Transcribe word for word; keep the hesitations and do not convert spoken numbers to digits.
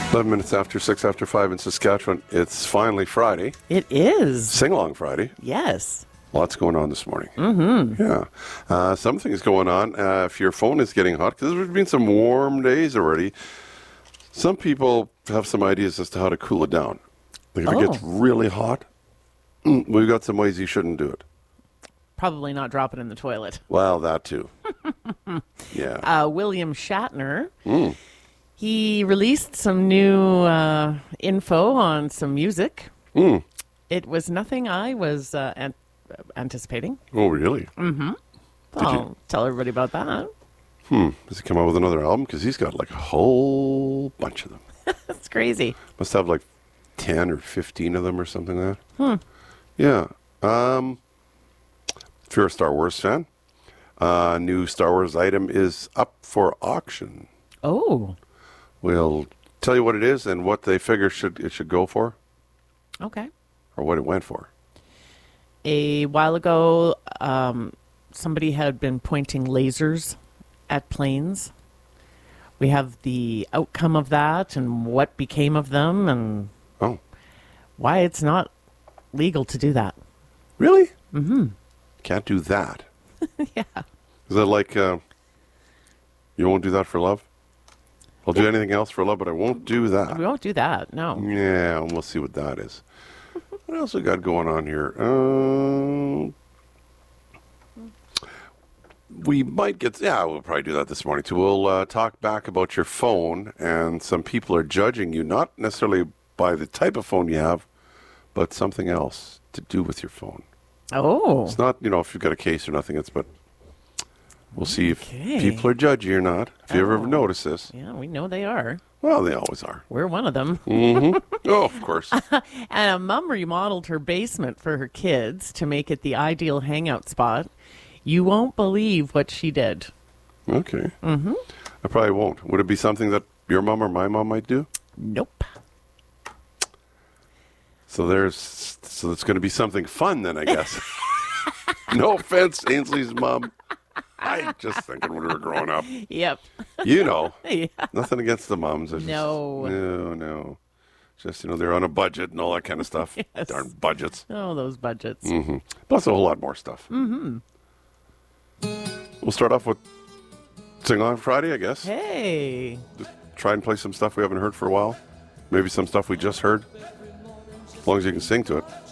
eleven minutes after six after five in Saskatchewan. It's finally Friday. It is. Sing-along Friday. Yes. Lots going on this morning. Mm-hmm. Yeah. Uh, something is going on. Uh, if your phone is getting hot, because there's been some warm days already, some people have some ideas as to how to cool it down. Like if Oh. it gets really hot, mm, we've got some ways you shouldn't do it. Probably not drop it in the toilet. Well, that too. Yeah. Uh, William Shatner, Mm. he released some new uh, info on some music. Mm. It was nothing I was uh, an- anticipating. Oh, really? Mm-hmm. Did I'll you- tell everybody about that. Hmm. Does he come out with another album? Because he's got like a whole bunch of them. That's crazy. Must have like ten or fifteen of them or something like that. Hmm. Yeah. Um, if you're a Star Wars fan, a uh, new Star Wars item is up for auction. Oh, We'll tell you what it is and what they figure should it should go for, okay. or what it went for. A while ago, um, somebody had been pointing lasers at planes. We have the outcome of that and what became of them and Oh, why it's not legal to do that. really? Mm-hmm. Can't do that. Yeah. Is that like uh, you won't do that for love? I'll do anything else for love, but I won't do that. We won't do that, no. Yeah, and we'll see what that is. What else we got going on here? Uh, we might get... Yeah, we'll probably do that this morning, too. We'll uh, talk back about your phone, and some people are judging you, not necessarily by the type of phone you have, but something else to do with your phone. Oh. It's not, you know, if you've got a case or nothing, it's... but we'll see if Okay. people are judgy or not. If you ever Oh. notice this. Yeah, we know they are. Well, they always are. We're one of them. hmm Oh, of course. And a mum remodeled her basement for her kids to make it the ideal hangout spot. You won't believe what she did. Okay. Mm-hmm. I probably won't. Would it be something that your mom or my mom might do? Nope. So there's, so it's going to be something fun then, I guess. No offense, Ainsley's mom. I just thinking when we were growing up. Yep. You know, Yeah. nothing against the moms. It's just- No. no, no. Just, you know, they're on a budget and all that kind of stuff. Yes. Darn budgets. Oh, those budgets. Mm-hmm. Plus a whole lot more stuff. Mm-hmm. We'll start off with Sing On Friday, I guess. Hey. Just try and play some stuff we haven't heard for a while. Maybe some stuff we just heard. As long as you can sing to it.